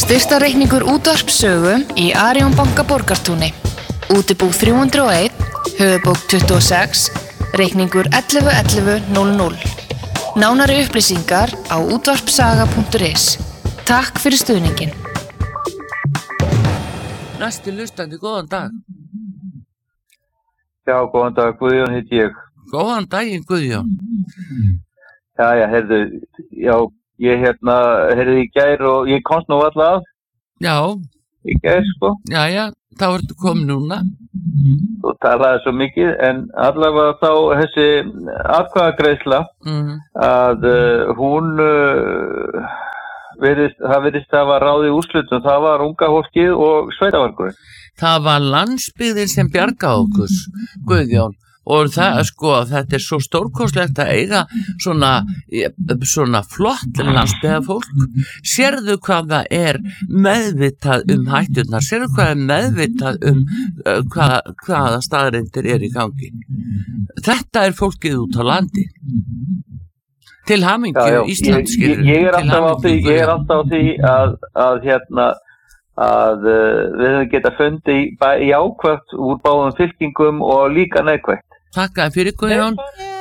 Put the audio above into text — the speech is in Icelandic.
Styrktarreikningur útvarpssögu í Arion banka Borgartúni. Útibú 301, höfuðbók 26, reikningur 111100. Nánari upplýsingar á útvarpssaga.is. Takk fyrir stuðningin. Næsti hlustandi, góðan dag. Já, góðan dag, Guðjón heiti ég. Góðan daginn, Guðjón. Heyrðu, ég heyrðu í gær og ég komst nú alltaf að. Já. Í gær, sko. Jæja, þá ertu komin núna. Þú talaði svo mikið, en allavega þá þessi atkvæðagreiðsla, að hún það virðist að var ráðið úrslitum, það var unga fólkið og sveitavarkurinn. Það var landsbyggðin sem bjargaði okkur, Guðjón, og það þetta svo stórkostlegt að eiga svona flott landsbyggðarfólk. Sérðu hvað það er meðvitað hætturnar, sérðu hvað er meðvitað hvaða staðreyndir er í gangi. Þetta er fólkið út á landi. Til hamingju Ísland skilur. Ég er alltaf á því að við höfum geta fundið jákvætt úr báðum fylkingum og líka neikvætt. Takk fyrir, Guðjón.